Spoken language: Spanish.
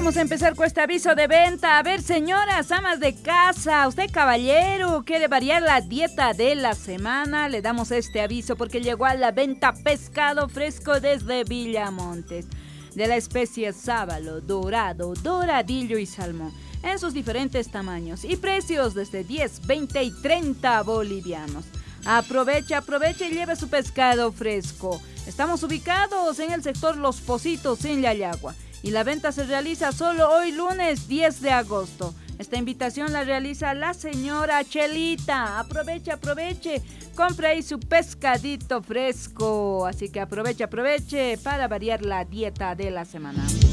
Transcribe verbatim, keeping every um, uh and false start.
vamos a empezar con este aviso de venta. A ver, señoras, amas de casa, usted caballero, quiere variar la dieta de la semana, le damos este aviso porque llegó a la venta pescado fresco desde Villamontes, de la especie sábalo, dorado, doradillo y salmón, en sus diferentes tamaños y precios desde diez, veinte y treinta bolivianos. Aprovecha, aprovecha y lleve su pescado fresco. Estamos ubicados en el sector Los Pocitos, en Yayagua. Y la venta se realiza solo hoy lunes diez de agosto. Esta invitación la realiza la señora Chelita. Aproveche, aproveche. Compre ahí su pescadito fresco. Así que aproveche, aproveche para variar la dieta de la semana.